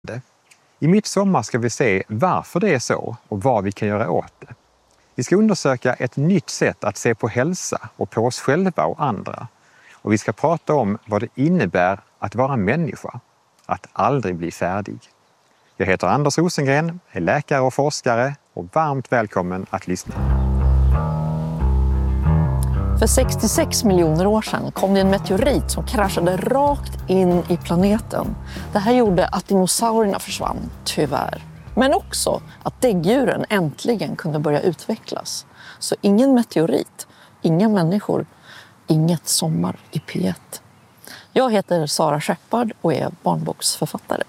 I Midsommar ska vi se varför det är så och vad vi kan göra åt det. Vi ska undersöka ett nytt sätt att se på hälsa och på oss själva och andra. Och vi ska prata om vad det innebär att vara människa, att aldrig bli färdig. Jag heter Anders Rosengren, är läkare och forskare och varmt välkommen att lyssna. För 66 miljoner år sedan kom det en meteorit som kraschade rakt in i planeten. Det här gjorde att dinosaurierna försvann, tyvärr. Men också att däggdjuren äntligen kunde börja utvecklas. Så ingen meteorit, inga människor, inget sommar i P1. Jag heter Sara Skeppard och är barnboksförfattare.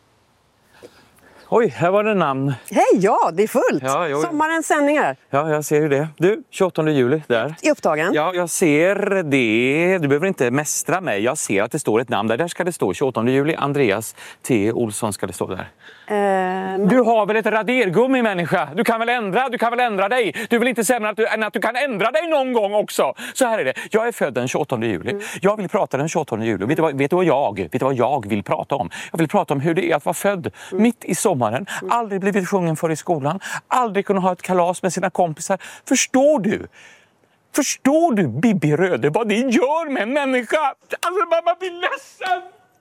Oj, här var det namn. Hej, ja, det är fullt. Ja, Sommarens sändningar. Ja, jag ser ju det. Du, 28 juli, där. I upptagen. Ja, jag ser det. Du behöver inte mästra mig. Jag ser att det står ett namn där. Där ska det stå 28 juli. Andreas T. Olsson ska det stå där. Du har väl ett radergummi, människa? Du kan väl ändra dig? Du vill inte säga än att du kan ändra dig någon gång också. Så här är det. Jag är född den 28 juli. Jag vill prata den 28 juli. Vet du vad jag vill prata om? Jag vill prata om hur det är att vara född mitt i sommaren. Aldrig blivit sjungen för i skolan. Aldrig kunna ha ett kalas med sina kompisar. Förstår du, Bibi Röde, vad det gör med en människa? Alltså, man blir ledsen.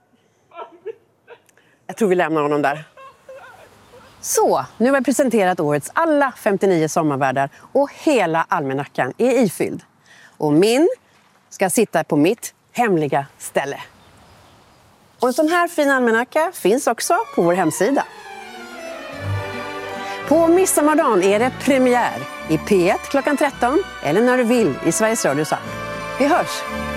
Jag tror vi lämnar honom där. Så, nu har jag presenterat årets alla 59 sommarvärdar och hela almanackan är ifylld. Och min ska sitta på mitt hemliga ställe. Och en sån här fin almanacka finns också på vår hemsida. På midsommardagen är det premiär i P1 klockan 13 eller när du vill i Sveriges Radios app. Vi hörs!